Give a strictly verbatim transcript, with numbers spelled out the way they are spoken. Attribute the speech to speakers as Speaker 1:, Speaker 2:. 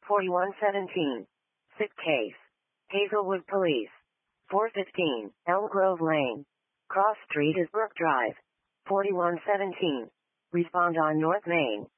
Speaker 1: forty-one seventeen. Sick case. Hazelwood Police. four fifteen, Elm Grove Lane. Cross Street is Brook Drive. forty-one seventeen. Respond on North Main.